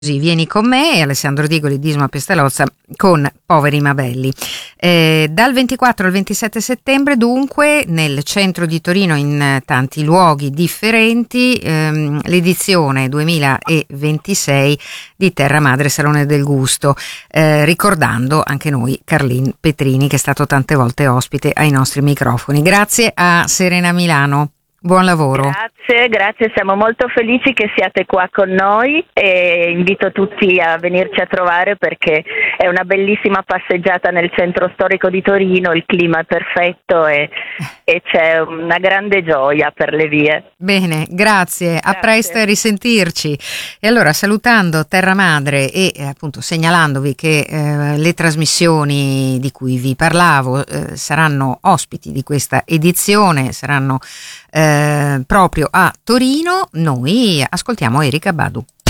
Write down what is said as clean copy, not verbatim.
Vieni con me e Alessandro Digoli di Isma Pestalozza con Poveri Mabelli. Dal 24 al 27 settembre dunque nel centro di Torino, in tanti luoghi differenti, l'edizione 2026 di Terra Madre Salone del Gusto, ricordando anche noi Carlin Petrini, che è stato tante volte ospite ai nostri microfoni. Grazie a Serena Milano. Buon lavoro. Grazie, siamo molto felici che siate qua con noi e invito tutti a venirci a trovare perché è una bellissima passeggiata nel centro storico di Torino, il clima è perfetto e c'è una grande gioia per le vie. Bene, grazie. A presto e a risentirci. E allora, salutando Terra Madre e appunto segnalandovi che le trasmissioni di cui vi parlavo saranno ospiti di questa edizione, saranno proprio a Torino, noi ascoltiamo Erykah Badu.